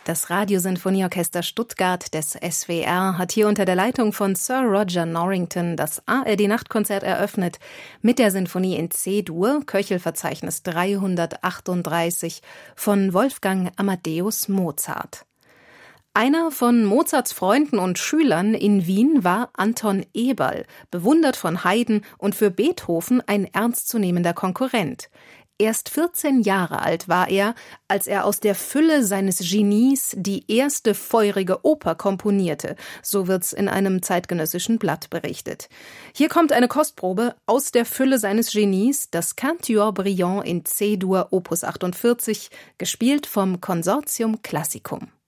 Das Radiosinfonieorchester Stuttgart des SWR hat hier unter der Leitung von Sir Roger Norrington das ARD-Nachtkonzert eröffnet mit der Sinfonie in C-Dur, Köchelverzeichnis 338 von Wolfgang Amadeus Mozart. Einer von Mozarts Freunden und Schülern in Wien war Anton Eberl, bewundert von Haydn und für Beethoven ein ernstzunehmender Konkurrent. Erst 14 Jahre alt war er, als er aus der Fülle seines Genies die erste feurige Oper komponierte, so wird's in einem zeitgenössischen Blatt berichtet. Hier kommt eine Kostprobe aus der Fülle seines Genies, das Quatuor Brillant in C-Dur Opus 48, gespielt vom Consortium Classicum.